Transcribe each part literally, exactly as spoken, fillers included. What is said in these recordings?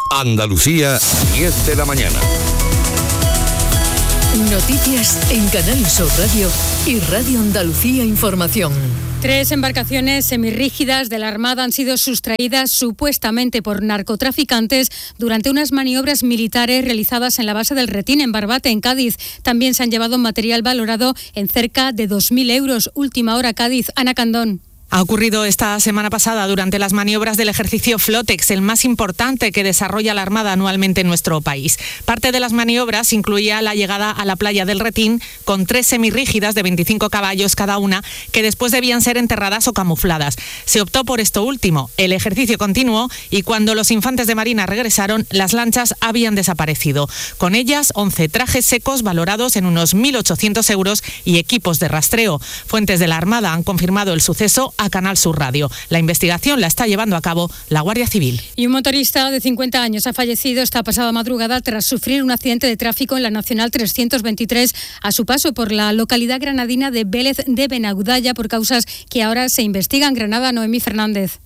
Andalucía, diez de la mañana. Noticias en Canal Sur Radio y Radio Andalucía Información. Tres embarcaciones semirrígidas de la Armada han sido sustraídas supuestamente por narcotraficantes durante unas maniobras militares realizadas en la base del Retín, en Barbate, en Cádiz. También se han llevado material valorado en cerca de dos mil euros. Última hora, Cádiz. Ana Candón. Ha ocurrido esta semana pasada durante las maniobras del ejercicio Flotex, el más importante que desarrolla la Armada anualmente en nuestro país. Parte de las maniobras incluía la llegada a la playa del Retín con tres semirrígidas de veinticinco caballos cada una, que después debían ser enterradas o camufladas. Se optó por esto último. El ejercicio continuó y cuando los infantes de Marina regresaron, las lanchas habían desaparecido. Con ellas, once trajes secos valorados en unos mil ochocientos euros y equipos de rastreo. Fuentes de la Armada han confirmado el suceso a Canal Sur Radio. La investigación la está llevando a cabo la Guardia Civil. Y un motorista de cincuenta años ha fallecido esta pasada madrugada tras sufrir un accidente de tráfico en la Nacional trescientos veintitrés a su paso por la localidad granadina de Vélez de Benaudalla por causas que ahora se investigan. Granada, Noemí Fernández.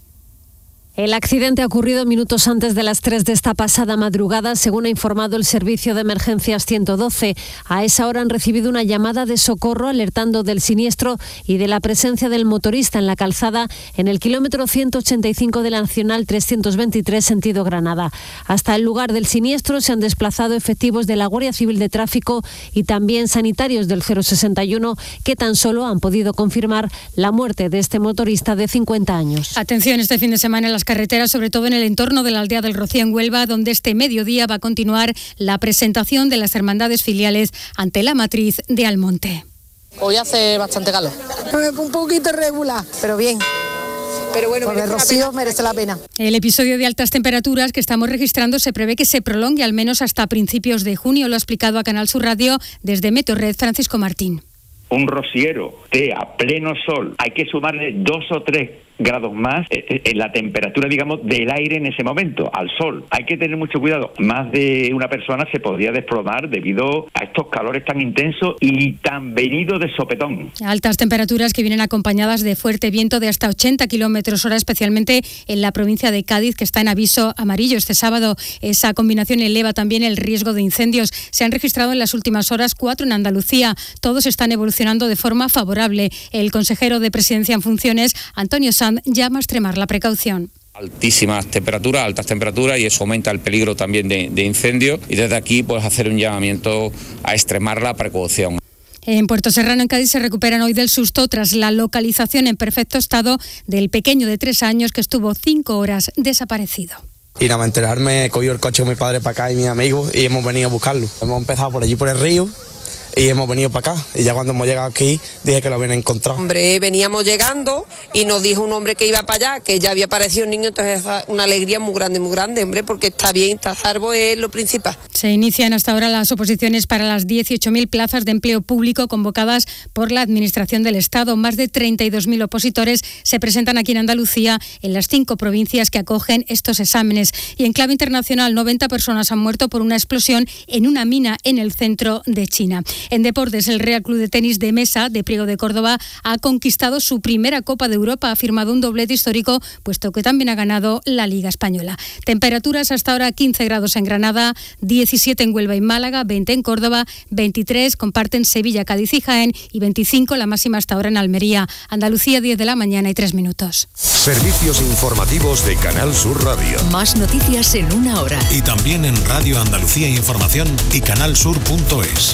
El accidente ha ocurrido minutos antes de las tres de esta pasada madrugada, según ha informado el Servicio de Emergencias ciento doce. A esa hora han recibido una llamada de socorro alertando del siniestro y de la presencia del motorista en la calzada en el kilómetro ciento ochenta y cinco de la Nacional trescientos veintitrés, sentido Granada. Hasta el lugar del siniestro se han desplazado efectivos de la Guardia Civil de Tráfico y también sanitarios del cero sesenta y uno, que tan solo han podido confirmar la muerte de este motorista de cincuenta años. Atención este fin de semana en las carreteras, sobre todo en el entorno de la aldea del Rocío en Huelva, donde este mediodía va a continuar la presentación de las hermandades filiales ante la matriz de Almonte. Hoy hace bastante calor. Un poquito regular, pero bien. Pero bueno, porque el Rocío merece la pena. El episodio de altas temperaturas que estamos registrando se prevé que se prolongue al menos hasta principios de junio. Lo ha explicado a Canal Sur Radio desde Meteorred Francisco Martín. Un rociero de a pleno sol, hay que sumarle dos o tres grados más en la temperatura, digamos, del aire en ese momento, al sol. Hay que tener mucho cuidado. Más de una persona se podría desplomar debido a estos calores tan intensos y tan venidos de sopetón. Altas temperaturas que vienen acompañadas de fuerte viento de hasta ochenta kilómetros hora, especialmente en la provincia de Cádiz, que está en aviso amarillo este sábado. Esa combinación eleva también el riesgo de incendios. Se han registrado en las últimas horas cuatro en Andalucía. Todos están evolucionando de forma favorable. El consejero de Presidencia en funciones, Antonio Sanz, llama a extremar la precaución. Altísimas temperaturas, altas temperaturas, y eso aumenta el peligro también de, de incendio, y desde aquí pues hacer un llamamiento a extremar la precaución. En Puerto Serrano, en Cádiz, se recuperan hoy del susto tras la localización en perfecto estado del pequeño de tres años que estuvo cinco horas desaparecido. Y nada más enterarme, he cogido el coche de mi padre para acá y mis amigos y hemos venido a buscarlo. Hemos empezado por allí por el río y hemos venido para acá, y ya cuando hemos llegado aquí dije que lo habían encontrado. Hombre, veníamos llegando y nos dijo un hombre que iba para allá, que ya había aparecido un niño, entonces una alegría muy grande, muy grande, hombre, porque está bien, está salvo, es lo principal. Se inician hasta ahora las oposiciones para las dieciocho mil plazas de empleo público convocadas por la Administración del Estado. Más de treinta y dos mil opositores se presentan aquí en Andalucía, en las cinco provincias que acogen estos exámenes. Y en clave internacional, noventa personas han muerto por una explosión en una mina en el centro de China. En deportes, el Real Club de Tenis de Mesa de Priego de Córdoba ha conquistado su primera Copa de Europa, ha firmado un doblete histórico, puesto que también ha ganado la Liga Española. Temperaturas hasta ahora quince grados en Granada, diecisiete en Huelva y Málaga, veinte en Córdoba, veintitrés comparten Sevilla, Cádiz y Jaén y veinticinco la máxima hasta ahora en Almería. Andalucía, diez de la mañana y tres minutos. Servicios informativos de Canal Sur Radio. Más noticias en una hora. Y también en Radio Andalucía Información y canalsur punto es.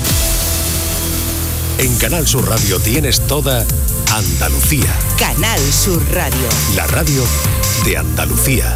En Canal Sur Radio tienes toda Andalucía. Canal Sur Radio. La radio de Andalucía.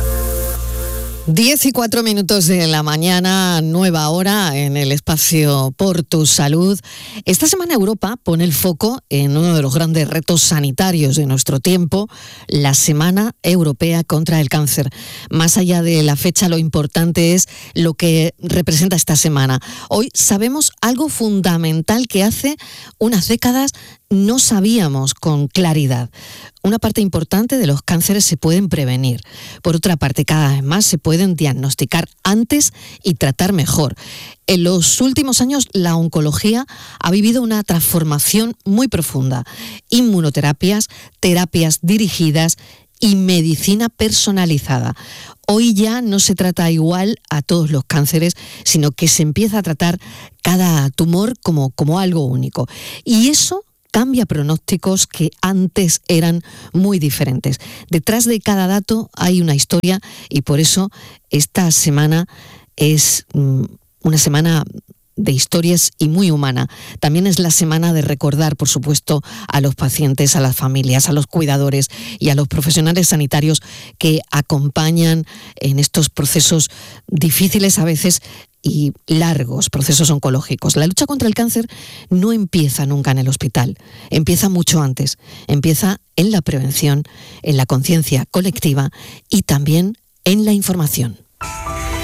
diez y cuatro minutos de la mañana, nueva hora en el espacio Por tu Salud. Esta semana Europa pone el foco en uno de los grandes retos sanitarios de nuestro tiempo, la Semana Europea contra el Cáncer. Más allá de la fecha, lo importante es lo que representa esta semana. Hoy sabemos algo fundamental que hace unas décadas no sabíamos con claridad. Una parte importante de los cánceres se pueden prevenir. Por otra parte, cada vez más se pueden diagnosticar antes y tratar mejor. En los últimos años, la oncología ha vivido una transformación muy profunda. Inmunoterapias, terapias dirigidas y medicina personalizada. Hoy ya no se trata igual a todos los cánceres, sino que se empieza a tratar cada tumor como, como algo único. Y eso cambia pronósticos que antes eran muy diferentes. Detrás de cada dato hay una historia y por eso esta semana es mm, una semana de historias y muy humana. También es la semana de recordar, por supuesto, a los pacientes, a las familias, a los cuidadores y a los profesionales sanitarios que acompañan en estos procesos difíciles a veces y largos, procesos oncológicos. La lucha contra el cáncer no empieza nunca en el hospital, empieza mucho antes, empieza en la prevención, en la conciencia colectiva y también en la información.